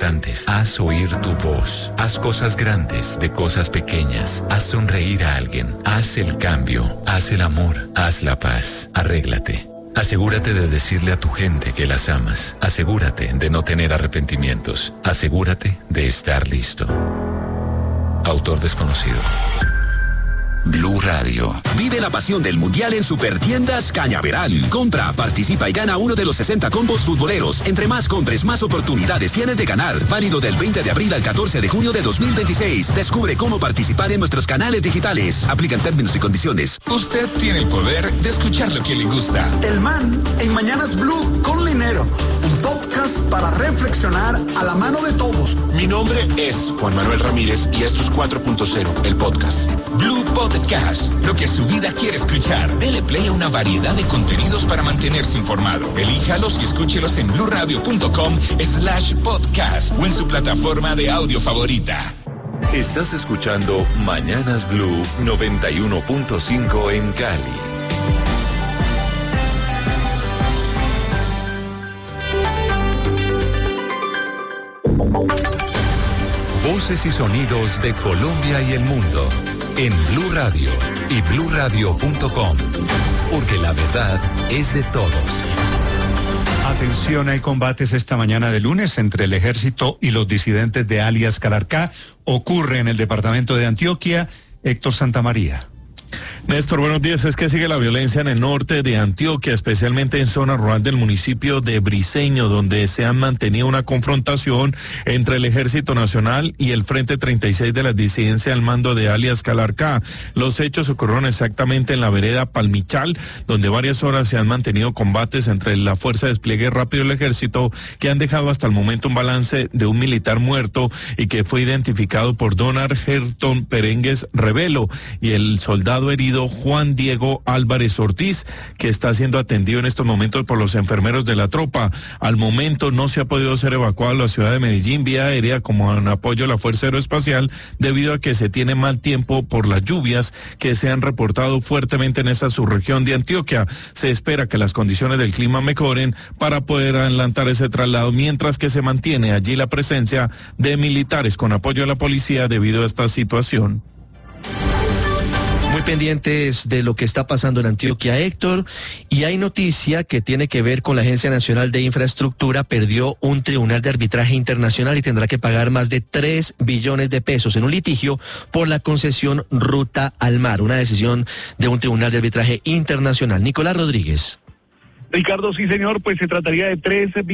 importantes. Haz oír tu voz. Haz cosas grandes de cosas pequeñas. Haz sonreír a alguien. Haz el cambio. Haz el amor. Haz la paz. Arréglate. Asegúrate de decirle a tu gente que las amas. Asegúrate de no tener arrepentimientos. Asegúrate de estar listo. Autor desconocido. Blue Radio. Vive la pasión del Mundial en Supertiendas Cañaveral. Compra, participa y gana uno de los 60 combos futboleros. Entre más compres, más oportunidades tienes de ganar. Válido del 20 de abril al 14 de junio de 2026. Descubre cómo participar en nuestros canales digitales. Aplican términos y condiciones. Usted tiene el poder de escuchar lo que le gusta. El Man en Mañanas Blue con Linero. Un podcast para reflexionar a la mano de todos. Mi nombre es Juan Manuel Ramírez y esto es 4.0, el podcast. Blue Podcast, lo que su vida quiere escuchar. Dele play a una variedad de contenidos para mantenerse informado. Elíjalos y escúchelos en bluradio.com/podcast o en su plataforma de audio favorita. Estás escuchando Mañanas Blue 91.5 en Cali. Voces y sonidos de Colombia y el mundo en Blue Radio y bluradio.com, porque la verdad es de todos. Atención, hay combates esta mañana de lunes entre el ejército y los disidentes de alias Calarcá. Ocurre en el departamento de Antioquia. Héctor Santamaría. Néstor, buenos días. Es que sigue la violencia en el norte de Antioquia, especialmente en zona rural del municipio de Briceño, donde se ha mantenido una confrontación entre el Ejército Nacional y el Frente 36 de la disidencia al mando de alias Calarcá. Los hechos ocurrieron exactamente en la vereda Palmichal, donde varias horas se han mantenido combates entre la Fuerza de Despliegue Rápido del Ejército, que han dejado hasta el momento un balance de un militar muerto y que fue identificado por Donar Gerton Perengues Revelo, y el soldado herido Juan Diego Álvarez Ortiz, que está siendo atendido en estos momentos por los enfermeros de la tropa. Al momento no se ha podido ser evacuado a la ciudad de Medellín vía aérea como en apoyo a la Fuerza Aeroespacial, debido a que se tiene mal tiempo por las lluvias que se han reportado fuertemente en esa subregión de Antioquia. Se espera que las condiciones del clima mejoren para poder adelantar ese traslado, mientras que se mantiene allí la presencia de militares con apoyo a la policía debido a esta situación. Muy pendientes de lo que está pasando en Antioquia, Héctor, y hay noticia que tiene que ver con la Agencia Nacional de Infraestructura. Perdió un tribunal de arbitraje internacional y tendrá que pagar más de 3 billones de pesos en un litigio por la concesión Ruta al Mar, una decisión de un tribunal de arbitraje internacional. Nicolás Rodríguez. Ricardo, sí señor, pues se trataría de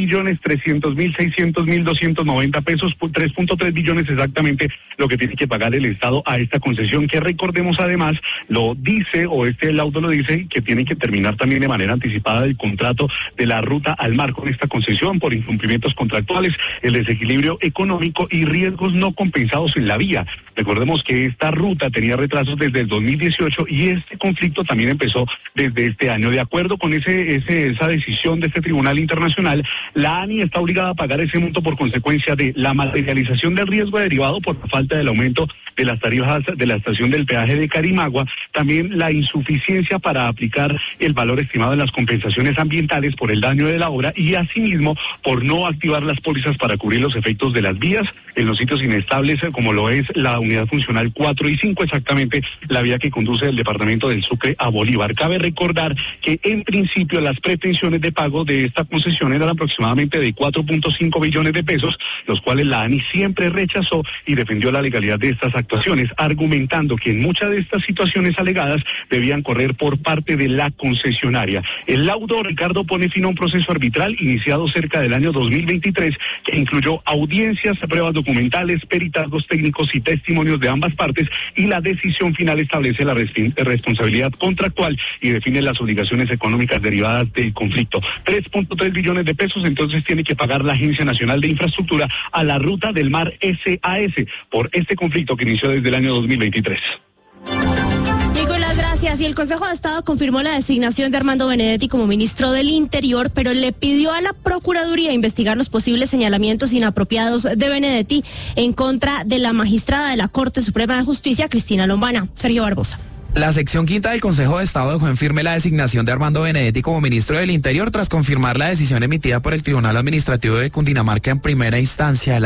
13.300.600.290 pesos, 3.3 billones exactamente lo que tiene que pagar el Estado a esta concesión, que recordemos además, lo dice, o este laudo lo dice, que tiene que terminar también de manera anticipada el contrato de la Ruta al Mar con esta concesión por incumplimientos contractuales, el desequilibrio económico y riesgos no compensados en la vía. Recordemos que esta ruta tenía retrasos desde el 2018 y este conflicto también empezó desde este año. De acuerdo con esa decisión de este tribunal internacional, la ANI está obligada a pagar ese monto por consecuencia de la materialización del riesgo derivado por la falta del aumento de las tarifas de la estación del peaje de Carimagua, también la insuficiencia para aplicar el valor estimado en las compensaciones ambientales por el daño de la obra y asimismo por no activar las pólizas para cubrir los efectos de las vías en los sitios inestables, como lo es la unidad funcional 4 y 5, exactamente la vía que conduce del departamento del Sucre a Bolívar. Cabe recordar que en principio las pretensiones de pago de esta concesión eran aproximadamente de 4.5 billones de pesos, los cuales la ANI siempre rechazó y defendió la legalidad de estas actuaciones, argumentando que en muchas de estas situaciones alegadas debían correr por parte de la concesionaria. El laudo, Ricardo, pone fin a un proceso arbitral iniciado cerca del año 2023 que incluyó audiencias, pruebas documentales, peritazgos técnicos y testimonios de ambas partes, y la decisión final establece la responsabilidad contractual y define las obligaciones económicas derivadas del conflicto. 3.3 billones de pesos entonces tiene que pagar la Agencia Nacional de Infraestructura a la Ruta del Mar SAS por este conflicto que inició desde el año 2023. Nicolás, gracias. Y el Consejo de Estado confirmó la designación de Armando Benedetti como ministro del Interior, pero le pidió a la Procuraduría investigar los posibles señalamientos inapropiados de Benedetti en contra de la magistrada de la Corte Suprema de Justicia, Cristina Lombana. Sergio Barbosa. La sección quinta del Consejo de Estado dejó en firme la designación de Armando Benedetti como ministro del Interior tras confirmar la decisión emitida por el Tribunal Administrativo de Cundinamarca en primera instancia.